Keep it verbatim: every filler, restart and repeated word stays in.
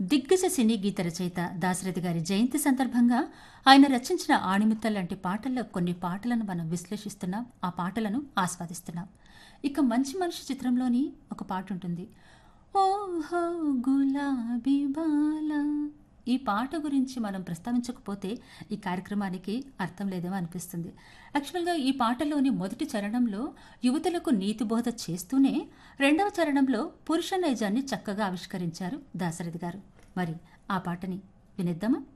దిగ్గజ సినీ గీత రచయిత దాశరథి గారి జయంతి సందర్భంగా ఆయన రచించిన ఆణిముత్త లాంటి పాటల్లో కొన్ని పాటలను మనం విశ్లేషిస్తున్నాం, ఆ పాటలను ఆస్వాదిస్తున్నాం. ఇక మంచి మనిషి చిత్రంలోని ఒక పాట ఉంటుంది, ఓహో గులాబీ బాల. ఈ పాట గురించి మనం ప్రస్తావించకపోతే ఈ కార్యక్రమానికి అర్థం లేదేమో అనిపిస్తుంది. యాక్చువల్గా ఈ పాటలోని మొదటి చరణంలో యువతులకు నీతి బోధ చేస్తూనే రెండవ చరణంలో పురుష నైజాన్ని చక్కగా ఆవిష్కరించారు దాశరథి గారు. మరి ఆ పాటని వినిద్దామా?